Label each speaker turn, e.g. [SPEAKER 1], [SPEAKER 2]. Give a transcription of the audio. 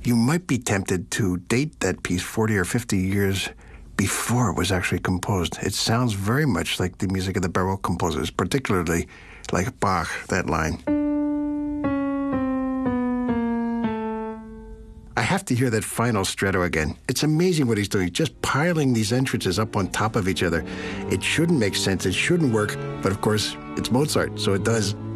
[SPEAKER 1] you might be tempted to date that piece 40 or 50 years before it was actually composed. It sounds very much like the music of the Baroque composers, particularly like Bach, that line. I have to hear that final stretto again. It's amazing what he's doing, just piling these entrances up on top of each other. It shouldn't make sense, it shouldn't work, but of course, it's Mozart, so it does.